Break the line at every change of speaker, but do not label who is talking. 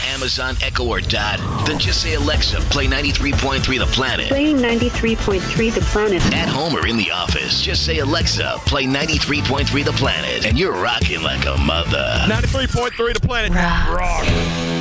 Amazon Echo or Dot? Then just say, Alexa, play 93.3 The Planet.
Playing 93.3 The Planet.
At home or in the office, just say, Alexa, play 93.3 The Planet. And you're rocking like a mother.
93.3 The Planet.
Rock.
Rock.